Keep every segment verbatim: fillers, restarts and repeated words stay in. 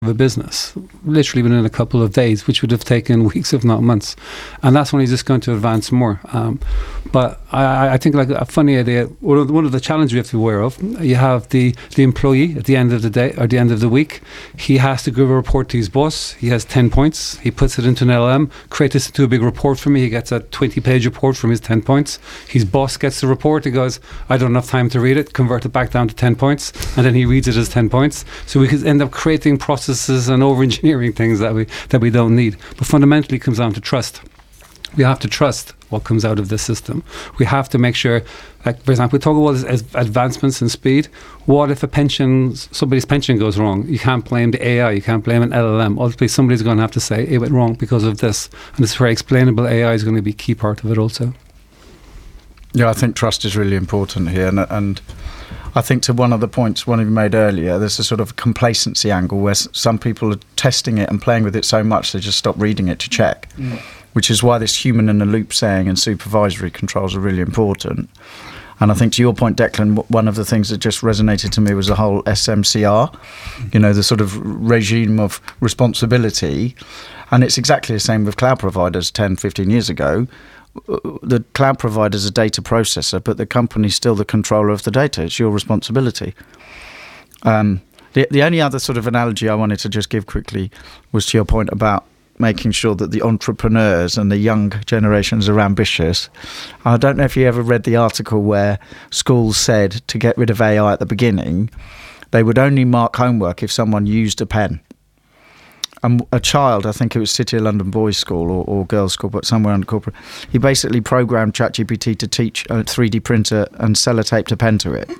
of a business, literally within a couple of days, which would have taken weeks, if not months. And that's when he's just going to advance more. Um, but I, I think, like, a funny idea, one of, the, one of the challenges we have to be aware of, you have the, the employee at the end of the day, or the end of the week, he has to give a report to his boss. He has ten points. He puts it into an L L M, creates this into a big report for me. He gets a twenty-page report from his ten points. His boss gets the report. He goes, I don't have time to read it, convert it back down to ten points, and then he reads it as ten points. So we could end up creating processes and over-engineering things that we that we don't need. But fundamentally, it comes down to trust. We have to trust what comes out of this system. We have to make sure, like, for example, we talk about as advancements in speed. What if a pension, somebody's pension goes wrong? You can't blame the A I, you can't blame an L L M. Ultimately, somebody's going to have to say it went wrong because of this. And this is where explainable A I is going to be a key part of it also. Yeah, I think trust is really important here. And, and I think to one of the points one of you made earlier, there's a sort of complacency angle where some people are testing it and playing with it so much they just stop reading it to check, mm. which is why this human in the loop saying and supervisory controls are really important. And I think to your point, Declan, one of the things that just resonated to me was the whole S M C R, you know, the sort of regime of responsibility. And it's exactly the same with cloud providers ten, fifteen years ago. The cloud provider is a data processor, but the company's still the controller of the data. It's your responsibility. Um, the, the only other sort of analogy I wanted to just give quickly was to your point about making sure that the entrepreneurs and the young generations are ambitious. I don't know if you ever read the article where schools said to get rid of A I at the beginning, they would only mark homework if someone used a pen. And a child, I think it was City of London Boys School or, or Girls School, but somewhere under corporate, he basically programmed ChatGPT to teach a three D printer and sellotaped a pen to it.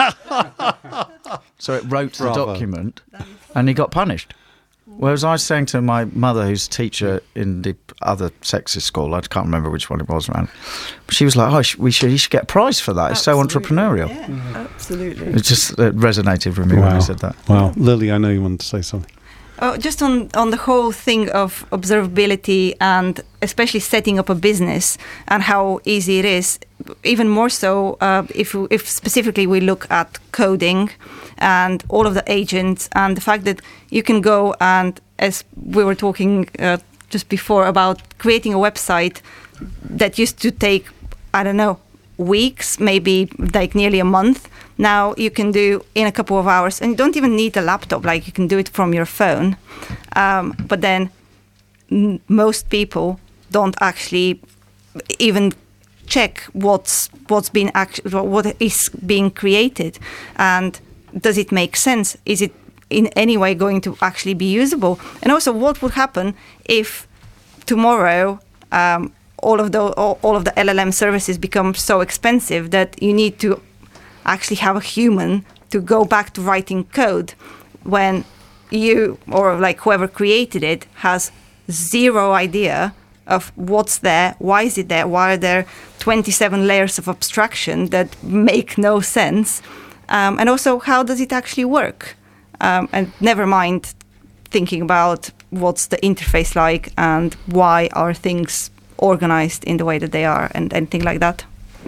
So it wrote Bravo. the document and he got punished. Whereas I was saying to my mother, who's a teacher in the other sexist school, I can't remember which one it was around, but she was like, oh, we should, he should get a prize for that. It's absolutely. so entrepreneurial. Yeah, mm-hmm. Absolutely. It just it resonated with me wow. when I said that. Wow. Lily, I know you wanted to say something. Oh, just on, on the whole thing of observability and especially setting up a business and how easy it is, even more so uh, if if specifically we look at coding and all of the agents and the fact that you can go and, as we were talking uh, just before about creating a website that used to take, I don't know, weeks, maybe like nearly a month. Now you can do in a couple of hours, and you don't even need a laptop. Like you can do it from your phone. Um, but then n- most people don't actually even check what's what's been act- what is being created, and does it make sense? Is it in any way going to actually be usable? And also, what would happen if tomorrow um, all of the all, all of the L L M services become so expensive that you need to actually have a human to go back to writing code when you or like whoever created it has zero idea of what's there, why is it there, why are there twenty-seven layers of abstraction that make no sense, um, and also how does it actually work, um, and never mind thinking about what's the interface like and why are things organized in the way that they are and anything like that.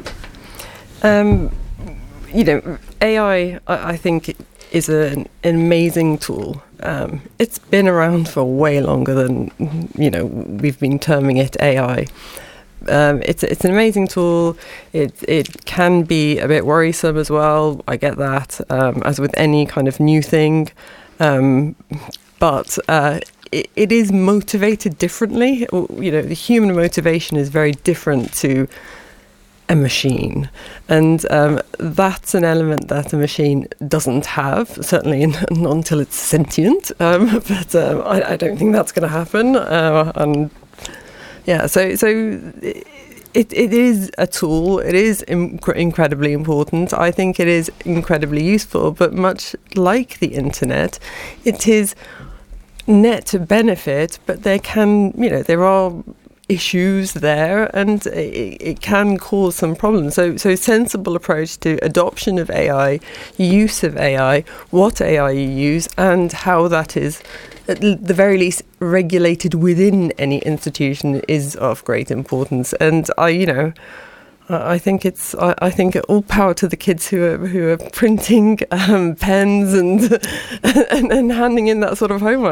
Um, you know, A I, I, I think, is an, an amazing tool. Um, it's been around for way longer than, you know, we've been terming it A I. Um, it's it's an amazing tool. It it can be a bit worrisome as well. I get that, um, as with any kind of new thing. Um, but uh, it, it is motivated differently. You know, the human motivation is very different to a machine, and um, that's an element that a machine doesn't have, certainly in, not until it's sentient, um, but um, I, I don't think that's going to happen, uh, and yeah, so so it, it is a tool, it is inc- incredibly important, I think it is incredibly useful, but much like the internet, it is net benefit, but there can, you know, there are issues there, and it, it can cause some problems. So, so sensible approach to adoption of A I, use of A I, what A I you use, and how that is, at the very least, regulated within any institution is of great importance. And I, you know, I think it's. I, I think all power to the kids who are who are printing um, pens and, and and handing in that sort of homework.